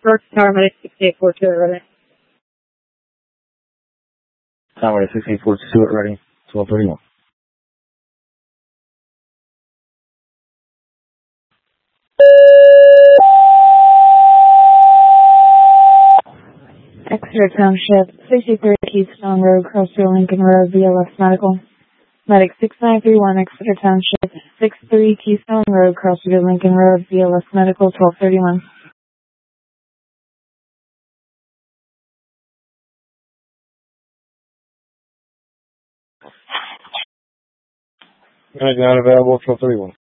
First paramedic 6842 ready. Paramedic 6842 ready. 1231. Exeter Township, 63 Keystone Road, Crossville, Lincoln Road, BLS Medical. Medic 6931, Exeter Township, 63 Keystone Road, Crossville, Lincoln Road, BLS Medical, 1231. Medic not available, 1231.